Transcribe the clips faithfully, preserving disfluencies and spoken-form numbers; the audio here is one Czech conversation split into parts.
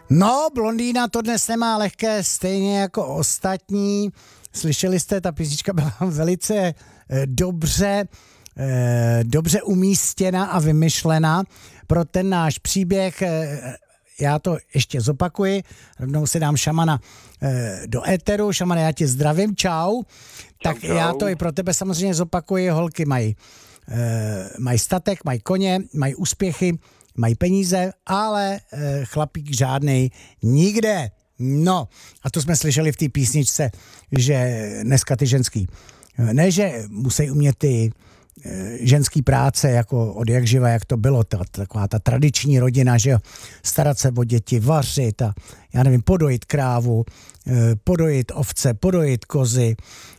No, blondýna to dnes nemá lehké, stejně jako ostatní. Slyšeli jste, ta písnička byla velice eh, dobře, eh, dobře umístěna a vymyšlena pro ten náš příběh. Eh, já to ještě zopakuji, rovnou si dám Šamana eh, do éteru. Šamane, já tě zdravím, čau. Tak čau. Já to i pro tebe samozřejmě zopakuji. Holky mají, eh, mají statek, mají koně, mají úspěchy, mají peníze, ale e, chlapík žádnej nikde. No, a to jsme slyšeli v té písničce, že dneska ty ženský, ne, že musí umět ty e, ženský práce, jako od jak živa, jak to bylo, ta, taková ta tradiční rodina, že jo, starat se o děti, vařit a já nevím, podojit krávu, e, podojit ovce, podojit kozy,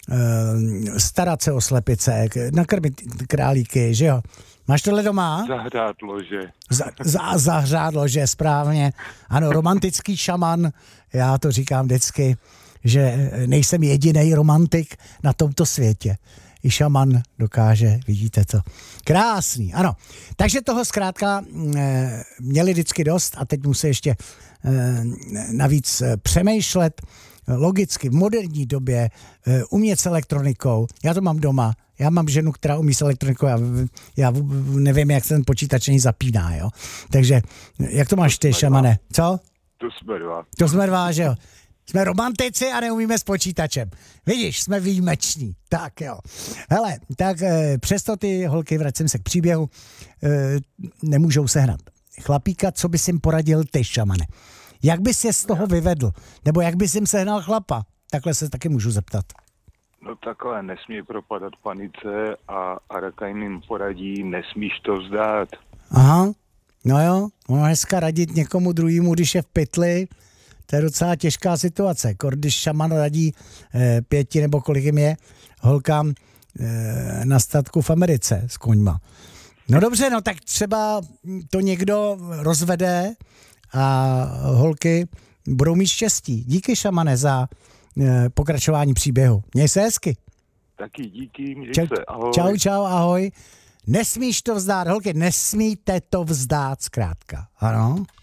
e, starat se o slepice, nakrmit králíky, že jo. Máš tohle doma? Zahřát lože. Za, za, zahřát lože, správně. Ano, romantický šaman, já to říkám vždycky, že nejsem jedinej romantik na tomto světě. I šaman dokáže, vidíte to. Krásný, ano. Takže toho zkrátka e, měli vždycky dost a teď musí ještě e, navíc přemýšlet logicky v moderní době, e, umět s elektronikou. Já to mám doma. Já mám ženu, která umí s elektronikou, já, já nevím, jak se ten počítač ani zapíná, jo. Takže, jak to máš ty, Šamane? Co? To jsme dva. To jsme dva, že jo. Jsme romantici a neumíme s počítačem. Vidíš, jsme výjimeční. Tak jo. Hele, tak e, přesto ty holky, vracím se k příběhu, e, nemůžou sehnat chlapíka. Co bys jim poradil ty, Šamane? Jak bys je z toho vyvedl? Nebo jak bys jim sehnal chlapa? Takhle se taky můžu zeptat. No takhle, nesmí propadat panice a Araka jim poradí, nesmíš to vzdát. Aha, no jo, ono dneska radit někomu druhému, když je v pytli, to je docela těžká situace. Když šaman radí eh, pěti nebo kolik jim je holkám eh, na statku v Americe s koňma. No dobře, no tak třeba to někdo rozvede a holky budou mít štěstí. Díky, Šamane, za pokračování příběhu. Měj se hezky. Taky díky, měj čau, se, ahoj. Čau, čau, ahoj. Nesmíš to vzdát, holky, nesmíte to vzdát zkrátka. Ano?